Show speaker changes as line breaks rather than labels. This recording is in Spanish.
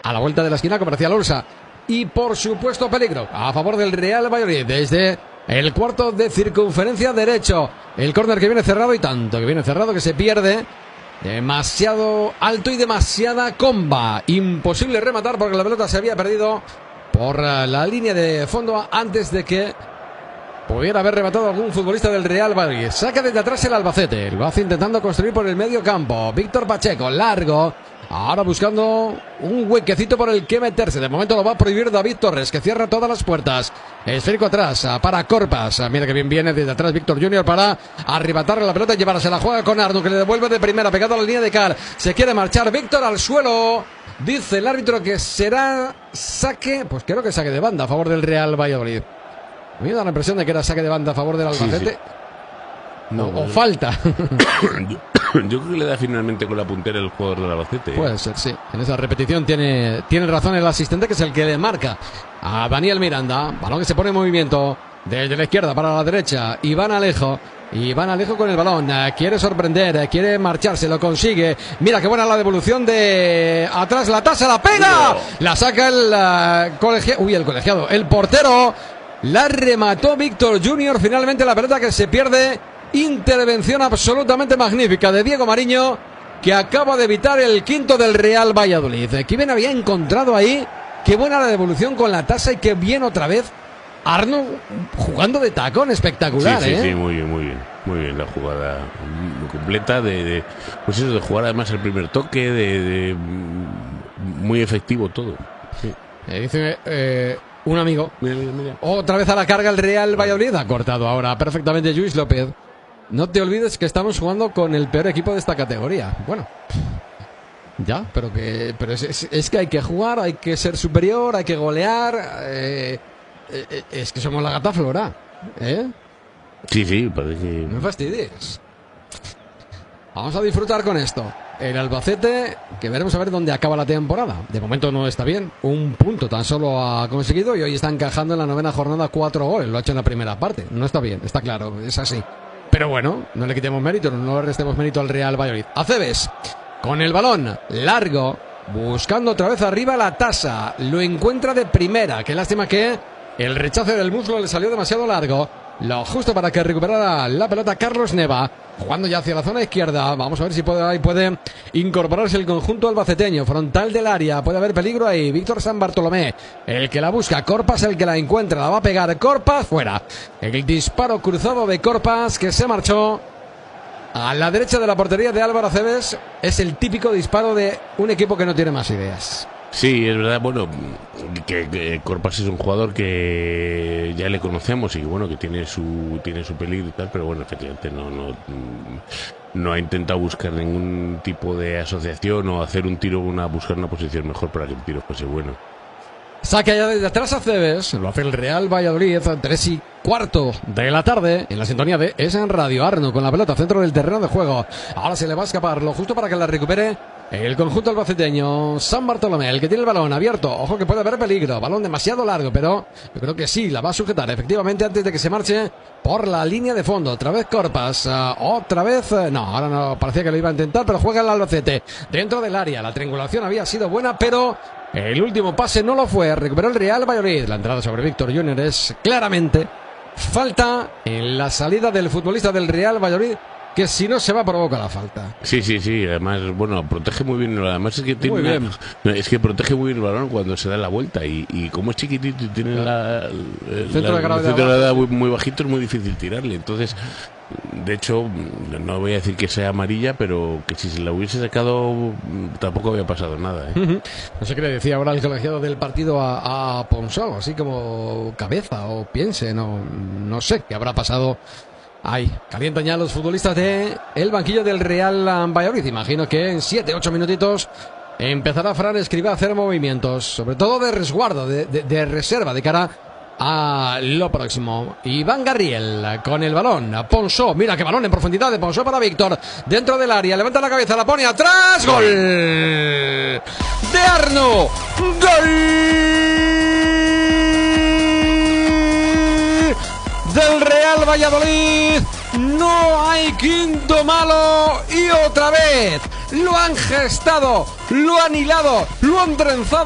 a la vuelta de la esquina, Comercial Ursa. Y por supuesto peligro a favor del Real Valladolid desde el cuarto de circunferencia derecho. El córner que viene cerrado, y tanto que viene cerrado que se pierde. Demasiado alto y demasiada comba. Imposible rematar porque la pelota se había perdido por la línea de fondo antes de que pudiera haber rematado algún futbolista del Real Valladolid. Saca desde atrás el Albacete. Lo hace intentando construir por el medio campo. Víctor Pacheco, largo. Ahora buscando un huequecito por el que meterse. De momento lo va a prohibir David Torres, que cierra todas las puertas. Esférico atrás para Corpas. Mira que bien viene desde atrás Víctor Junior para arrebatarle la pelota y llevarse la juega con Arno, que le devuelve de primera, pegado a la línea de Car. Se quiere marchar Víctor al suelo. Dice el árbitro que será saque, pues creo que saque de banda a favor del Real Valladolid. Me da la impresión de que era saque de banda a favor del Albacete. Sí. No, o falta.
Yo creo que le da finalmente con la puntera el jugador del Albacete.
Puede ser, sí. En esa repetición tiene razón el asistente, que es el que le marca a Daniel Miranda. Balón que se pone en movimiento desde la izquierda para la derecha. Iván Alejo con el balón. Quiere sorprender, quiere marcharse, lo consigue. Mira qué buena la devolución de atrás. La tasa, la pega. La saca el colegiado. El portero. La remató Víctor Junior. Finalmente la pelota que se pierde. Intervención absolutamente magnífica de Diego Mariño, que acaba de evitar el quinto del Real Valladolid. Que bien había encontrado ahí. Qué buena la devolución con la tasa y qué bien otra vez Arno jugando de tacón, espectacular.
Sí, muy bien la jugada completa pues eso, de jugar además el primer toque, muy efectivo todo. Sí.
Dice un amigo.
Mira.
Otra vez a la carga el Real Valladolid. Ha cortado ahora perfectamente Luis López. No te olvides que estamos jugando con el peor equipo de esta categoría. Bueno, ya, pero es que hay que jugar, hay que ser superior, hay que golear. Es que somos la gata flora.
Sí, parece que...
No me fastidies. Vamos a disfrutar con esto. El Albacete, que veremos a ver dónde acaba la temporada. De momento no está bien. Un punto tan solo ha conseguido y hoy está encajando en la 9ª jornada 4 goles. Lo ha hecho en la primera parte. No está bien, está claro, es así. Pero bueno, no le quitemos mérito, no le restemos mérito al Real Valladolid. Aceves, con el balón largo, buscando otra vez arriba la tasa. Lo encuentra de primera. Qué lástima que el rechace del muslo le salió demasiado largo. Lo justo para que recuperara la pelota Carlos Neva, jugando ya hacia la zona izquierda. Vamos a ver si puede incorporarse el conjunto albaceteño. Frontal del área, puede haber peligro ahí. Víctor San Bartolomé, el que la busca. Corpas el que la encuentra, la va a pegar. Corpas fuera. El disparo cruzado de Corpas, que se marchó a la derecha de la portería de Álvaro Aceves. Es el típico disparo de un equipo que no tiene más ideas.
Sí, es verdad, bueno, que Corpas es un jugador que ya le conocemos y bueno, que tiene su peligro y tal, pero bueno, efectivamente no ha intentado buscar ningún tipo de asociación o hacer un tiro, buscar una posición mejor para que el tiro fuese bueno.
Saca ya desde atrás Aceves, lo hace el Real Valladolid, 3:15 de la tarde, en la sintonía de Es en Radio. Arno con la pelota, centro del terreno de juego. Ahora se le va a escapar, lo justo para que la recupere el conjunto albaceteño. San Bartolomé, el que tiene el balón abierto. Ojo que puede haber peligro, balón demasiado largo, pero yo creo que sí, la va a sujetar efectivamente antes de que se marche por la línea de fondo. Otra vez Corpas, otra vez, no, ahora no, parecía que lo iba a intentar, pero juega el Albacete dentro del área. La triangulación había sido buena, pero el último pase no lo fue. Recuperó el Real Valladolid. La entrada sobre Víctor Junior es claramente falta en la salida del futbolista del Real Valladolid, que si no se va provoca la falta.
Sí, además, bueno, protege muy bien. Además es que es que protege muy bien el balón cuando se da la vuelta y como es chiquitito y tiene el centro de gravedad muy bajito, es muy difícil tirarle. Entonces, de hecho, no voy a decir que sea amarilla, pero que si se la hubiese sacado tampoco había pasado nada.
No sé qué le decía ahora el colegiado del partido a Ponsó, así como cabeza o piense, no sé qué habrá pasado. Ahí, calientan ya los futbolistas del banquillo del Real Valladolid. Imagino que en 7-8 minutitos empezará Fran Escribá a hacer movimientos, sobre todo de resguardo, de reserva, de cara a lo próximo. Iván Garriel con el balón. Ponsó, mira qué balón en profundidad de Ponsó para Víctor. Dentro del área, levanta la cabeza, la pone atrás. ¡Gol! De Arno. ¡Gol! Del Real Valladolid. No hay quinto malo y otra vez lo han gestado, lo han hilado, lo han trenzado.